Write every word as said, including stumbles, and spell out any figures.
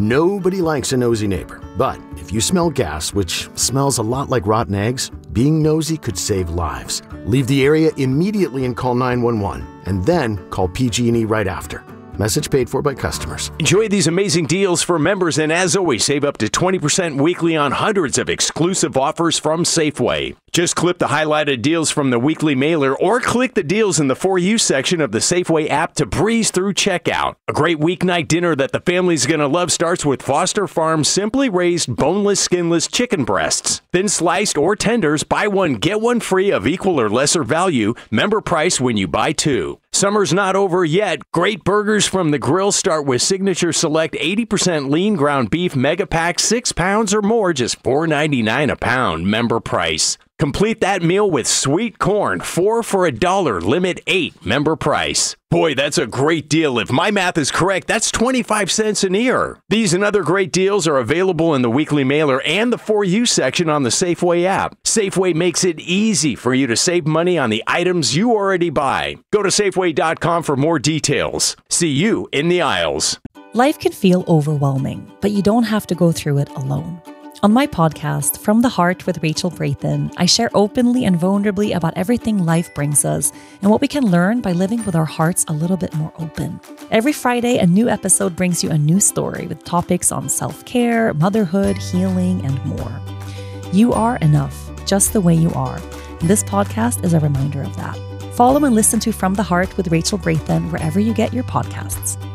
Nobody likes a nosy neighbor, but if you smell gas, which smells a lot like rotten eggs, being nosy could save lives. Leave the area immediately and call nine one one, and then call P G and E right after. Message paid for by customers. Enjoy these amazing deals for members, and as always, save up to twenty percent weekly on hundreds of exclusive offers from Safeway. Just clip the highlighted deals from the weekly mailer or click the deals in the For You section of the Safeway app to breeze through checkout. A great weeknight dinner that the family's going to love starts with Foster Farms Simply Raised Boneless, Skinless Chicken Breasts. Thin sliced or tenders, buy one, get one free of equal or lesser value. Member price when you buy two. Summer's not over yet. Great burgers from the grill start with Signature Select eighty percent lean ground beef mega pack, six pounds or more, just four ninety-nine a pound. Member price. Complete that meal with sweet corn, four for a dollar, limit eight, member price. Boy, that's a great deal. If my math is correct, that's twenty-five cents an ear. These and other great deals are available in the weekly mailer and the For You section on the Safeway app. Safeway makes it easy for you to save money on the items you already buy. Go to Safeway dot com for more details. See you in the aisles. Life can feel overwhelming, but you don't have to go through it alone. On my podcast, From the Heart with Rachel Brathen, I share openly and vulnerably about everything life brings us and what we can learn by living with our hearts a little bit more open. Every Friday, a new episode brings you a new story with topics on self-care, motherhood, healing, and more. You are enough, just the way you are. And this podcast is a reminder of that. Follow and listen to From the Heart with Rachel Brathen wherever you get your podcasts.